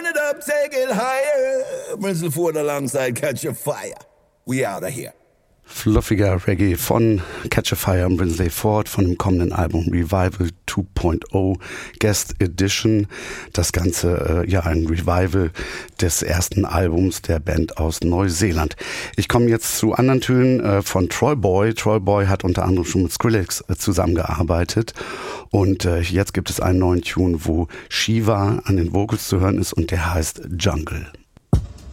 it up, take it higher. Brinsley Ford alongside Catch a Fire. We out of here. Fluffiger Reggae von Catch a Fire und Brinsley Ford von dem kommenden Album Revival 2.0 Guest Edition. Das Ganze ein Revival des ersten Albums der Band aus Neuseeland. Ich komme jetzt zu anderen Tönen von Troy Boy. Troy Boy hat unter anderem schon mit Skrillex zusammengearbeitet und jetzt gibt es einen neuen Tune, wo Shiva an den Vocals zu hören ist und der heißt Jungle.